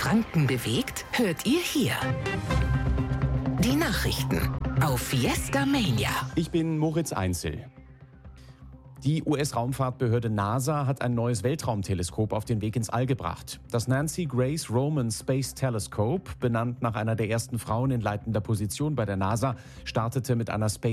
Franken bewegt, hört ihr hier. Die Nachrichten auf Fiesta Mania. Ich bin Moritz Einzel. Die US-Raumfahrtbehörde NASA hat ein neues Weltraumteleskop auf den Weg ins All gebracht. Das Nancy Grace Roman Space Telescope, benannt nach einer der ersten Frauen in leitender Position bei der NASA, startete mit einer